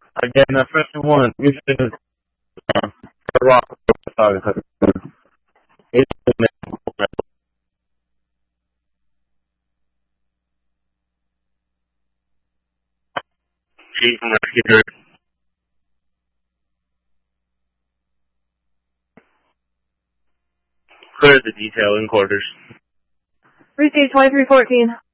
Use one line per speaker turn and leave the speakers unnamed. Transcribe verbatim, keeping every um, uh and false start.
Again, uh, freshman one, this is uh, Rock. Chief and Rescue. Clear the detail in quarters.
Receive twenty-three fourteen.